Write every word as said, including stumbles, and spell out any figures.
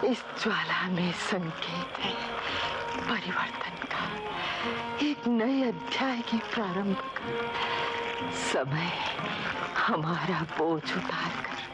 इस ज्वाला में संकेत है परिवर्तन का, एक नए अध्याय के प्रारंभ का। समय हमारा बोझ उतार कर